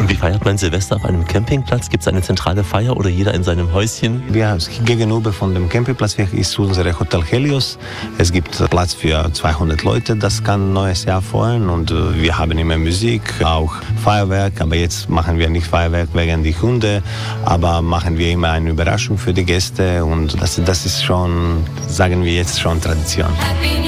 Und wie feiert man Silvester auf einem Campingplatz? Gibt es eine zentrale Feier oder jeder in seinem Häuschen? Gegenüber von dem Campingplatz ist unser Hotel Helios. Es gibt Platz für 200 Leute, das kann neues Jahr feiern. Und wir haben immer Musik, auch Feuerwerk. Aber jetzt machen wir nicht Feuerwerk wegen die Hunde, aber machen wir immer eine Überraschung für die Gäste. Und das ist schon, sagen wir jetzt schon, Tradition.